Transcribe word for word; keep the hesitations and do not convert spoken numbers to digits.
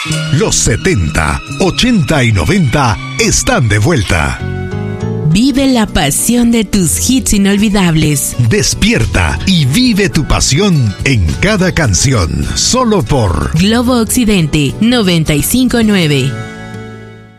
Los setenta, ochenta y noventa están de vuelta. Vive la pasión de tus hits inolvidables. Despierta y vive tu pasión en cada canción, solo por Globo Occidente noventa y cinco punto nueve.